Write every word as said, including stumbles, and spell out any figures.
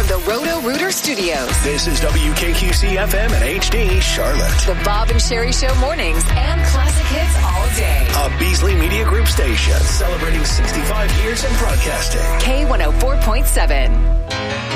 the Roto-Rooter Studios. This is W K Q C F M and H D Charlotte. The Bob and Sherry Show mornings and classic hits all day. A Beasley Media Group station celebrating sixty-five years in broadcasting. K one oh four point seven.